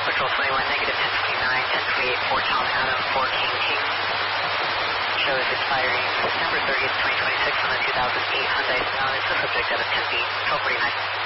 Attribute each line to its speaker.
Speaker 1: Control 21, negative 1029, 1028, 4 Tom Adam, 4 King King. Shows expiring September 30th, 2026 on the 2008 Hyundai Sonata. It's a subject at a 10 feet, 1249.